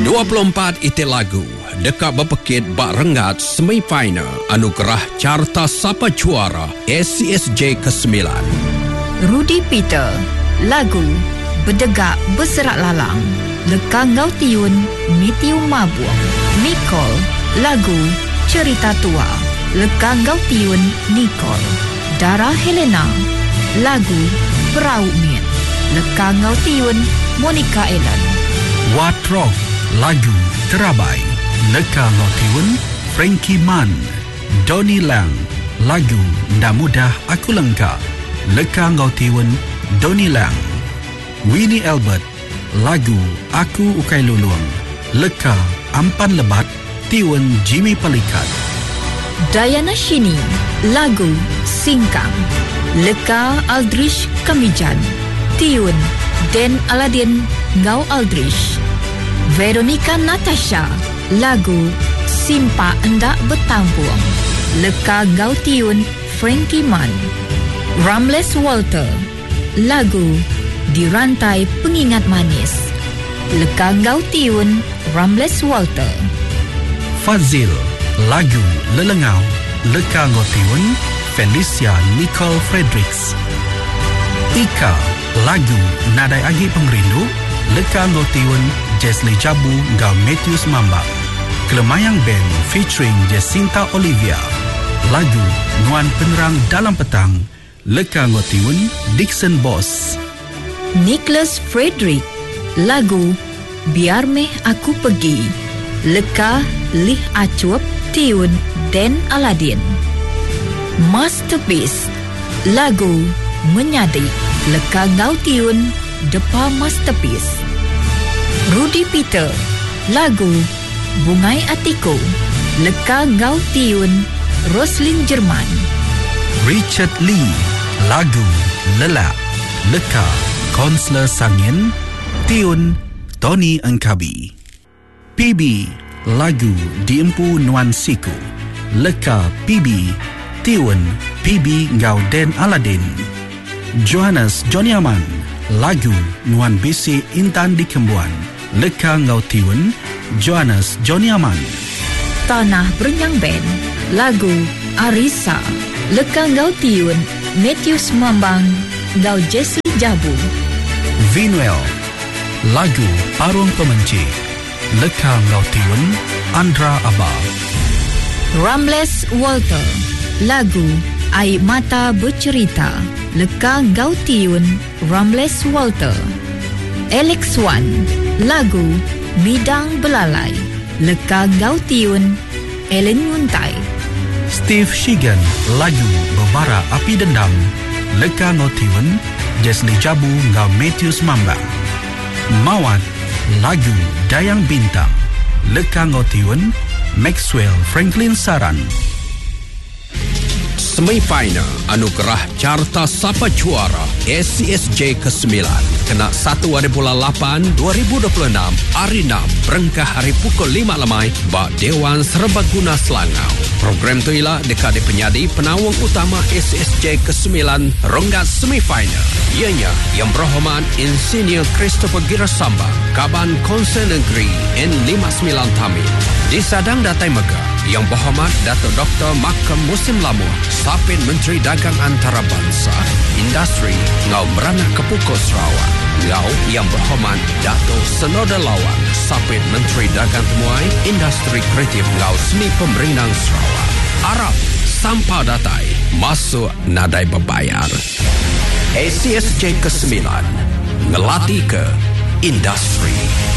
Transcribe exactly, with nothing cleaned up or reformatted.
dua puluh empat ite lagu dekat berpekit bak rengat semifinal anugerah Carta Sapa Juara S C S J kesembilan. Rudy Peter, lagu Berdegak Berserak Lalang, Leka Ngau Tiun Mitiu Mabuang. Nicole, lagu Cerita Tua, Leka Ngau Tiun Nicole. Dara Helena, lagu Perahu Mian, Leka Ngau Tiun Monica Ellen. Watrok, lagu Terabai, Leka Ngau Tiun Frankie Man. Donnie Lang, lagu Nda Mudah Aku Lengkap, Leka Ngau Tiun Donnie Lang. Winnie Albert, lagu Aku Ukai Luluang, Leka Ampan Lebat Tiun Jimmy Pelikat. Diana Shini, lagu Singkang, Leka Aldrich Kamijan, Tiun Den Aladin Ngau Aldrich. Veronica Natasha, lagu Simpa Endak Bertampuang, Leka Ngau Tiun Frankie Man. Ramles Walter, lagu Dirantai Pengingat Manis, Leka Ngau Tiun Ramles Walter. Fazil, lagu Lelengau, Leka Ngau Tiun Felicia Nicole Fredericks. Ika, lagu Nadai Agi Pengrindu, Leka Ngau Tiun Jesli Jabu Ngau Matthews Mambak. Kelemayang Band featuring Jacinta Olivia, lagu Nuan Penerang Dalam Petang, Leka Ngau Tiun Dixon Boss. Nicholas Frederick, lagu Biar Meh Aku Pergi, Leka Lih Acuap Tiun Den Aladin. Masterpiece, lagu Menyadi, Leka Ngau Tiun Depa Masterpiece. Rudy Peter, lagu Bungai Atiku, Leka Ngau Tiun Roslin Jerman. Richard Lee, lagu Lelak, Leka Konsler Sangin Tiun Tony Engkabi. P B, lagu Diempu Nuan Siku, Leka P B Tiun P B Ngau Den Aladin. Johannes Joniaman, lagu Nuan Bisi Intan di Kembuan, Leka Ngau Tiun Johannes Joniaman. Tanah Berenyang Band, lagu Arisa, Leka Ngau Tiun Matthews Mambang Ngau Jesse Jabu. Vinuel, lagu Parung Pemenci, Leka Ngau Tiun Andra Abah. Ramles Walter, lagu Air Mata Bercerita, Leka Ngau Tiun Ramles Walter. Alex Wan, lagu Midang Belalai, Leka Ngau Tiun Ellen Yuntai. Steve Shigan, lagu Berbara Api Dendam, Leka Ngau Tiun Jesli Jabu Ngau Matthews Mambang. Mawat, lagu Dayang Bintang, Leka Ngau Tiun Maxwell Franklin Saran. Semifinal anugerah Carta Sapa Juara S C S J kesembilan kena satu hari bulan lapan dua ribu dua puluh enam hari enam berengkah hari pukul lima lemai bak Dewan Serbaguna Selangau. Program tu ialah dekade penyadi penawang utama S C S J kesembilan ronggat semifinal. Ianya Yang Berhormat Insinyur Christopher Girasamba, Kaban Konsel Negeri N lima puluh sembilan Tamil. Di Sadang Datai Megah, Yang Berhormat Datuk Doktor Makam Musim Lamuh, Sapin Menteri Dagang Antarabangsa, Industri Ngau Meranah Kepukul Sarawak. Ngau Yang Berhormat Datuk Senoda Lawan, Sapin Menteri Dagang Temuai, Industri Kreatif Ngau Seni Pemerinang Sarawak. Arab Sampah Datai masuk nadai berbayar. S C S J kesembilan ngelatih ke industri.